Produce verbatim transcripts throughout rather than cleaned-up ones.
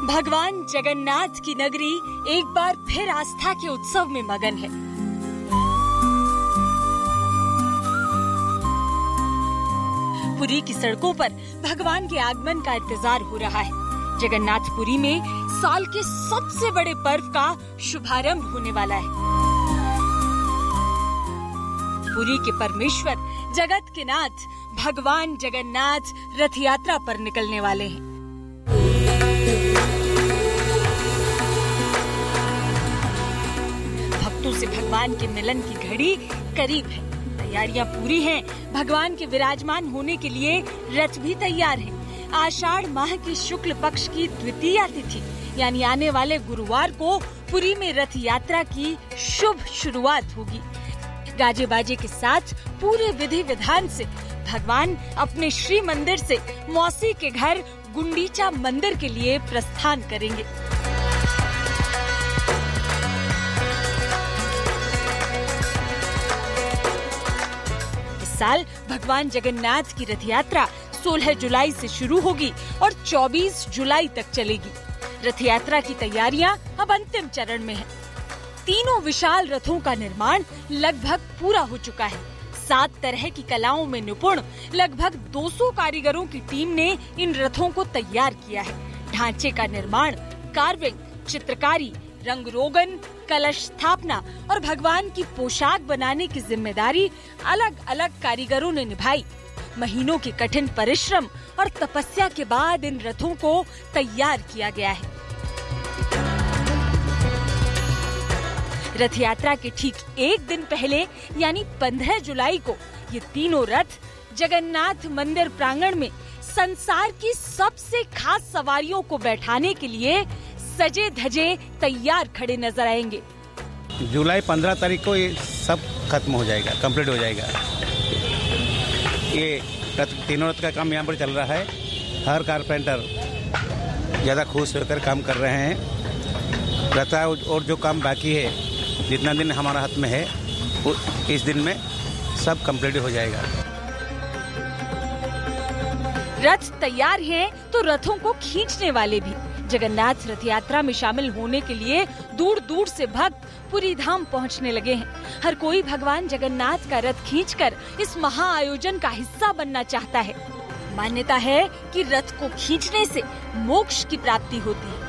भगवान जगन्नाथ की नगरी एक बार फिर आस्था के उत्सव में मगन है। पुरी की सड़कों पर भगवान के आगमन का इंतजार हो रहा है। जगन्नाथपुरी में साल के सबसे बड़े पर्व का शुभारंभ होने वाला है। पुरी के परमेश्वर जगत के नाथ भगवान जगन्नाथ रथ यात्रा पर निकलने वाले हैं। भक्तों से भगवान के मिलन की घड़ी करीब है। तैयारियां पूरी हैं। भगवान के विराजमान होने के लिए रथ भी तैयार है। आषाढ़ माह की शुक्ल पक्ष की द्वितीया तिथि यानी आने वाले गुरुवार को पुरी में रथ यात्रा की शुभ शुरुआत होगी। गाजे बाजे के साथ पूरे विधि विधान से भगवान अपने श्री मंदिर से मौसी के घर गुंडीचा मंदिर के लिए प्रस्थान करेंगे। इस साल भगवान जगन्नाथ की रथ यात्रा सोलह जुलाई से शुरू होगी और चौबीस जुलाई तक चलेगी। रथ यात्रा की तैयारियां अब अंतिम चरण में है। तीनों विशाल रथों का निर्माण लगभग पूरा हो चुका है। सात तरह की कलाओं में निपुण लगभग दो सौ कारीगरों की टीम ने इन रथों को तैयार किया है। ढांचे का निर्माण, कार्विंग, चित्रकारी, रंग रोगन, कलश स्थापना और भगवान की पोशाक बनाने की जिम्मेदारी अलग अलग कारीगरों ने निभाई। महीनों के कठिन परिश्रम और तपस्या के बाद इन रथों को तैयार किया गया है। रथ यात्रा के ठीक एक दिन पहले यानी पंद्रह जुलाई को ये तीनों रथ जगन्नाथ मंदिर प्रांगण में संसार की सबसे खास सवारियों को बैठाने के लिए सजे धजे तैयार खड़े नजर आएंगे। जुलाई पंद्रह तारीख को ये सब खत्म हो जाएगा, कंप्लीट हो जाएगा। ये रथ, तीनों रथ का काम यहाँ पर चल रहा है। हर कारपेंटर ज़्यादा खुश होकर काम कर रहे हैं। रथ और जो काम बाकी है, जितना दिन हमारा हाथ में है, वो इस दिन में सब कंप्लीट हो जाएगा। रथ तैयार हैं तो रथों को खींचने वाले भी। जगन्नाथ रथ यात्रा में शामिल होने के लिए दूर दूर से भक्त पुरी धाम पहुंचने लगे हैं। हर कोई भगवान जगन्नाथ का रथ खींचकर इस महा आयोजन का हिस्सा बनना चाहता है। मान्यता है कि रथ को खींचने से मोक्ष की प्राप्ति होती है।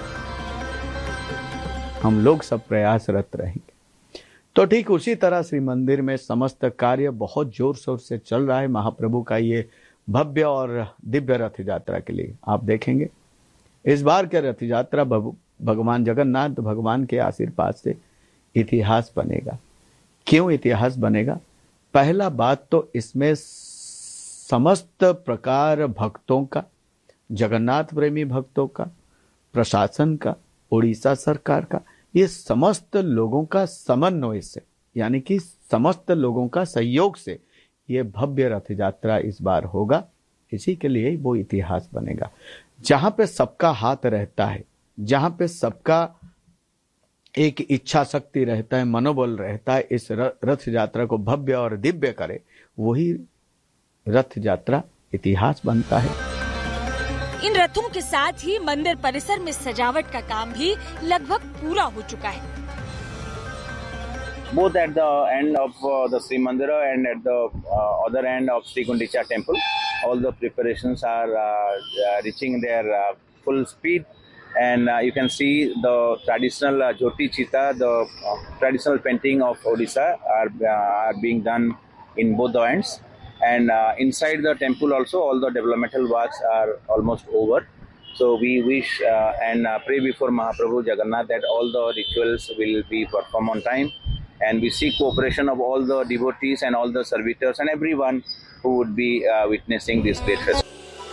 हम लोग सब प्रयासरत रहेंगे। तो ठीक उसी तरह श्री मंदिर में समस्त कार्य बहुत जोर शोर से चल रहा है। महाप्रभु का ये भव्य और दिव्य रथ यात्रा के लिए आप देखेंगे इस बार के रथ यात्रा भगवान जगन्नाथ भगवान के आशीर्वाद से इतिहास बनेगा। क्यों इतिहास बनेगा? पहला बात तो इसमें समस्त प्रकार भक्तों का, जगन्नाथ प्रेमी भक्तों का, प्रशासन का, उड़ीसा सरकार का, ये समस्त लोगों का समन्वय से यानी कि समस्त लोगों का सहयोग से ये भव्य रथ यात्रा इस बार होगा। इसी के लिए वो इतिहास बनेगा। जहां पे सबका हाथ रहता है, जहां पे सबका एक इच्छा शक्ति रहता है, मनोबल रहता है, इस रथ यात्रा को भव्य और दिव्य करे, वही रथ यात्रा इतिहास बनता है। इन रथों के साथ ही मंदिर परिसर में सजावट का काम भी लगभग पूरा हो चुका है। Both at the end of uh, the Sri Mandira and at the uh, other end of Sri Gundicha temple, all the preparations are uh, uh, reaching their uh, full speed, and uh, you can see the traditional uh, Jyoti Chita, the uh, traditional painting of Odisha are uh, are being done in both the ends. And uh, inside the temple also, all the developmental works are almost over. So we wish uh, and uh, pray before Mahaprabhu Jagannath that all the rituals will be performed on time. And we seek cooperation of all the devotees and all the servitors and everyone who would be uh, witnessing this great festival.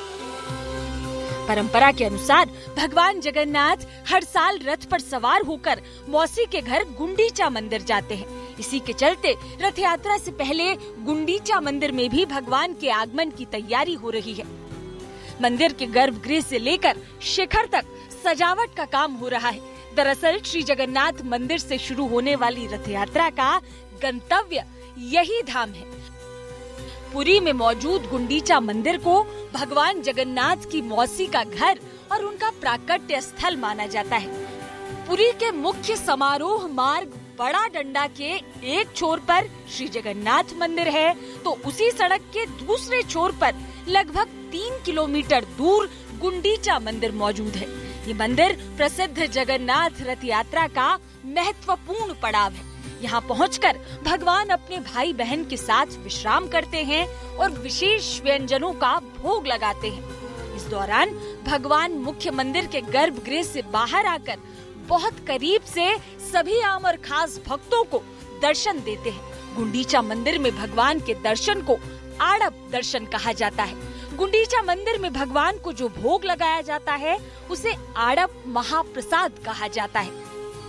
परंपरा के अनुसार भगवान जगन्नाथ हर साल रथ पर सवार होकर मौसी के घर गुंडीचा मंदिर जाते हैं। इसी के चलते रथ यात्रा से पहले गुंडीचा मंदिर में भी भगवान के आगमन की तैयारी हो रही है। मंदिर के गर्भगृह से लेकर शिखर तक सजावट का काम हो रहा है। दरअसल श्री जगन्नाथ मंदिर से शुरू होने वाली रथ यात्रा का गंतव्य यही धाम है। पुरी में मौजूद गुंडीचा मंदिर को भगवान जगन्नाथ की मौसी का घर और उनका प्राकट्य स्थल माना जाता है। पुरी के मुख्य समारोह मार्ग बड़ा डंडा के एक छोर पर श्री जगन्नाथ मंदिर है, तो उसी सड़क के दूसरे छोर पर लगभग तीन किलोमीटर दूर गुंडीचा मंदिर मौजूद है। ये मंदिर प्रसिद्ध जगन्नाथ रथ यात्रा का महत्वपूर्ण पड़ाव है। यहाँ पहुंचकर भगवान अपने भाई बहन के साथ विश्राम करते हैं और विशेष व्यंजनों का भोग लगाते हैं। इस दौरान भगवान मुख्य मंदिर के गर्भगृह से बाहर आकर बहुत करीब से सभी आम और खास भक्तों को दर्शन देते हैं। गुंडीचा मंदिर में भगवान के दर्शन को आड़प दर्शन कहा जाता है। गुंडीचा मंदिर में भगवान को जो भोग लगाया जाता है उसे आड़प महाप्रसाद कहा जाता है।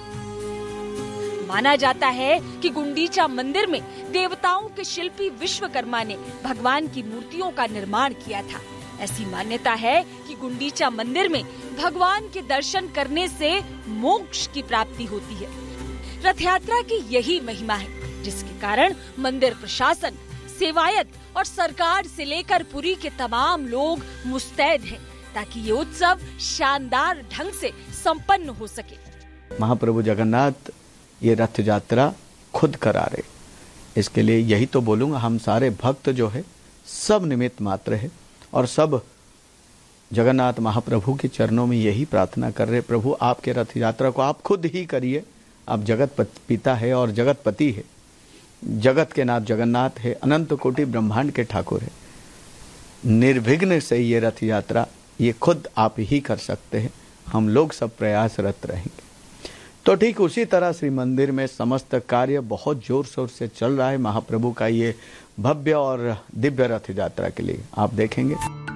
माना जाता है कि गुंडीचा मंदिर में देवताओं के शिल्पी विश्वकर्मा ने भगवान की मूर्तियों का निर्माण किया था। ऐसी मान्यता है कि गुंडीचा मंदिर में भगवान के दर्शन करने से मोक्ष की प्राप्ति होती है। रथ यात्रा की यही महिमा है, जिसके कारण मंदिर प्रशासन, सेवायत और सरकार से लेकर पुरी के तमाम लोग मुस्तैद हैं ताकि ये उत्सव शानदार ढंग से संपन्न हो सके। महाप्रभु जगन्नाथ ये रथ यात्रा खुद करा रहे, इसके लिए यही तो बोलूंगा, हम सारे भक्त जो है सब निमित्त मात्र है और सब जगन्नाथ महाप्रभु के चरणों में यही प्रार्थना कर रहे, प्रभु आपके रथ यात्रा को आप खुद ही करिए। आप जगत पिता है और जगत पति है, जगत के नाथ जगन्नाथ है, अनंत कोटि ब्रह्मांड के ठाकुर है। निर्विघ्न से ये रथ यात्रा ये खुद आप ही कर सकते हैं, हम लोग सब प्रयासरत रहेंगे। तो ठीक उसी तरह श्री मंदिर में समस्त कार्य बहुत जोर शोर से चल रहा है महाप्रभु का ये भव्य और दिव्य रथ यात्रा के लिए। आप देखेंगे।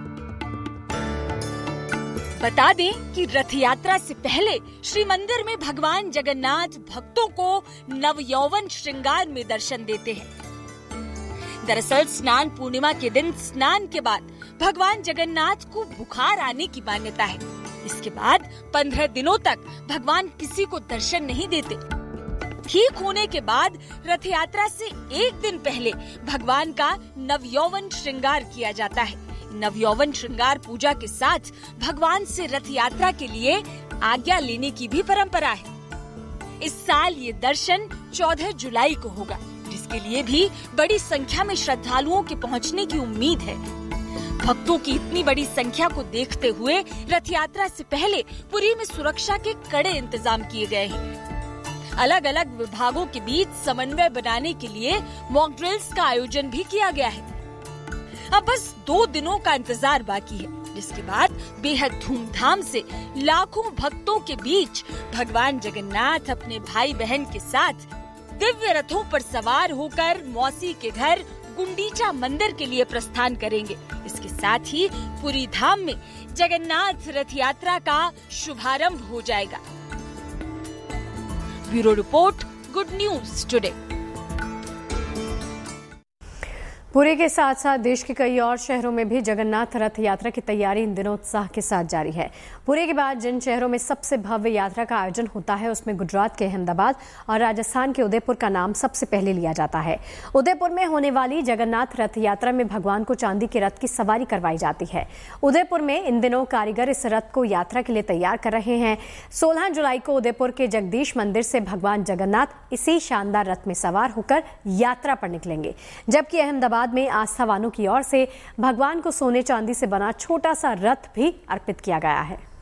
बता दें कि रथ यात्रा से पहले श्री मंदिर में भगवान जगन्नाथ भक्तों को नव यौवन श्रृंगार में दर्शन देते हैं। दरअसल स्नान पूर्णिमा के दिन स्नान के बाद भगवान जगन्नाथ को बुखार आने की मान्यता है। इसके बाद पंद्रह दिनों तक भगवान किसी को दर्शन नहीं देते। ठीक होने के बाद रथ यात्रा से एक दिन पहले भगवान का नवयौवन श्रृंगार किया जाता है। नवयौवन श्रृंगार पूजा के साथ भगवान से रथ यात्रा के लिए आज्ञा लेने की भी परंपरा है। इस साल ये दर्शन चौदह जुलाई को होगा, जिसके लिए भी बड़ी संख्या में श्रद्धालुओं के पहुंचने की उम्मीद है। भक्तों की इतनी बड़ी संख्या को देखते हुए रथ यात्रा से पहले पुरी में सुरक्षा के कड़े इंतजाम किए गए हैं। अलग अलग विभागों के बीच समन्वय बनाने के लिए मॉक ड्रिल्स का आयोजन भी किया गया है। अब बस दो दिनों का इंतजार बाकी है, जिसके बाद बेहद धूमधाम से लाखों भक्तों के बीच भगवान जगन्नाथ अपने भाई बहन के साथ दिव्य रथों पर सवार होकर मौसी के घर गुंडीचा मंदिर के लिए प्रस्थान करेंगे। इसके साथ ही पुरी धाम में जगन्नाथ रथ यात्रा का शुभारंभ हो जाएगा। Bureau report, good news today. Puri के साथ साथ देश के कई और शहरों में भी जगन्नाथ रथ यात्रा की तैयारी इन दिनों उत्साह के साथ जारी है। पुरी के बाद जिन शहरों में सबसे भव्य यात्रा का आयोजन होता है उसमें गुजरात के अहमदाबाद और राजस्थान के उदयपुर का नाम सबसे पहले लिया जाता है। उदयपुर में होने वाली जगन्नाथ रथ यात्रा में भगवान को चांदी के रथ की सवारी करवाई जाती है। उदयपुर में इन दिनों कारीगर इस रथ को यात्रा के लिए तैयार कर रहे हैं। सोलह जुलाई को उदयपुर के जगदीश मंदिर से भगवान जगन्नाथ इसी शानदार रथ में सवार होकर यात्रा पर निकलेंगे, जबकि अहमदाबाद में आस्थावानों की ओर से भगवान को सोने चांदी से बना छोटा सा रथ भी अर्पित किया गया है।